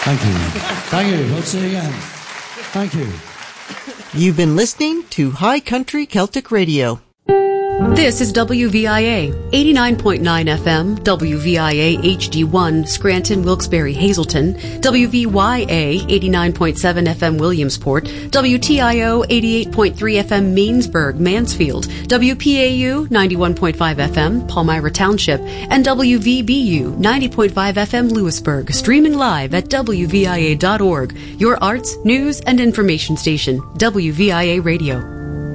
Thank you. Thank you. Let's see again. Thank you. You've been listening to High Country Celtic Radio. This is WVIA, 89.9 FM, WVIA HD1, Scranton, Wilkes-Barre, Hazleton, WVYA, 89.7 FM, Williamsport, WTIO, 88.3 FM, Mainsburg, Mansfield, WPAU, 91.5 FM, Palmyra Township, and WVBU, 90.5 FM, Lewisburg, streaming live at WVIA.org, your arts, news, and information station, WVIA Radio.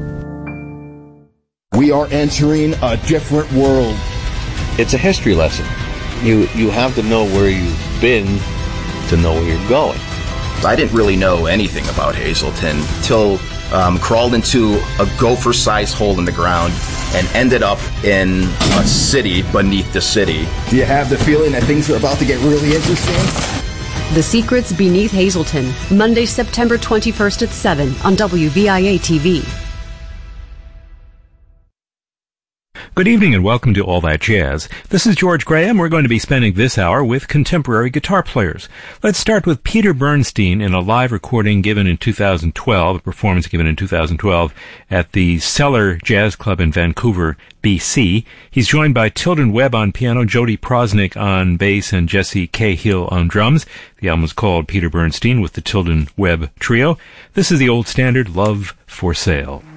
We are entering a different world. It's a history lesson. You have to know where you've been to know where you're going. I didn't really know anything about Hazleton till crawled into a gopher-sized hole in the ground and ended up in a city beneath the city. Do you have the feeling that things are about to get really interesting? The Secrets Beneath Hazleton, Monday, September 21st at 7 on WVIA TV. Good evening and welcome to All That Jazz. This is George Graham. We're going to be spending this hour with contemporary guitar players. Let's start with Peter Bernstein in a live recording given in 2012, a performance given in 2012 at the Cellar Jazz Club in Vancouver, BC. He's joined by Tilden Webb on piano, Jody Prosnick on bass, and Jesse Cahill on drums. The album is called Peter Bernstein with the Tilden Webb Trio. This is the old standard, Love for Sale.